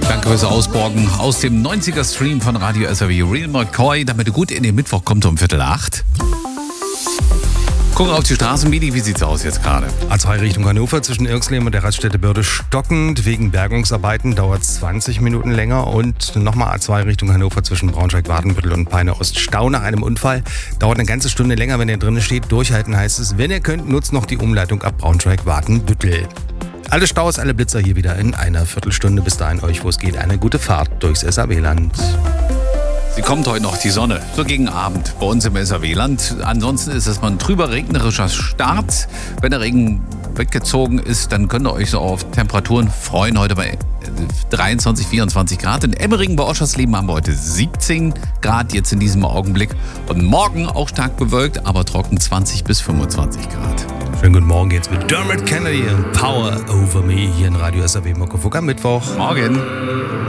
Danke fürs Ausborgen aus dem 90er-Stream von Radio SAW. Real McCoy, damit ihr gut in den Mittwoch kommt um 7:45. Gucken auf die Straßen, Midi, wie sieht's aus jetzt gerade? A2 Richtung Hannover zwischen Irxleben und der Raststätte Börde stockend. Wegen Bergungsarbeiten dauert es 20 Minuten länger. Und nochmal A2 Richtung Hannover zwischen Braunschweig-Wartenbüttel und Peine-Ost. Stau nach einem Unfall. Dauert eine ganze Stunde länger, wenn ihr drinnen steht. Durchhalten heißt es. Wenn ihr könnt, nutzt noch die Umleitung ab Braunschweig-Wartenbüttel. Alle Staus, alle Blitzer hier wieder in einer Viertelstunde. Bis dahin euch, wo es geht, eine gute Fahrt durchs SAW-Land. Sie kommt heute noch, die Sonne, so gegen Abend bei uns im SAW-Land. Ansonsten ist es mal ein trüber regnerischer Start. Wenn der Regen weggezogen ist, dann könnt ihr euch so auf Temperaturen freuen. Heute bei 23, 24 Grad. In Emmeringen bei Oschersleben haben wir heute 17 Grad jetzt in diesem Augenblick. Und morgen auch stark bewölkt, aber trocken 20 bis 25 Grad. Schönen guten Morgen jetzt mit Dermot Kennedy und Power Over Me hier in Radio SAW Muckefuck am Mittwoch. Morgen.